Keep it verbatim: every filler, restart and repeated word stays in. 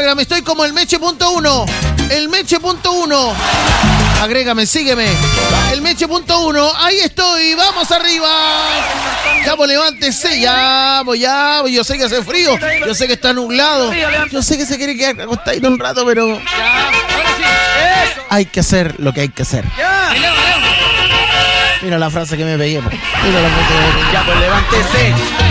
Instagram estoy como el Meche punto uno. El Meche punto uno. Agrégame, sígueme. El Meche punto uno. Ahí estoy. Vamos arriba. Ya, pues levántese. Ya, pues ya. Yo sé que hace frío. Yo sé que está nublado. Yo sé que se quiere quedar acostadito un rato, pero hay que hacer lo que hay que hacer. Mira la frase que me pegué. Mira la frase que me pegué. Ya, pues levántese.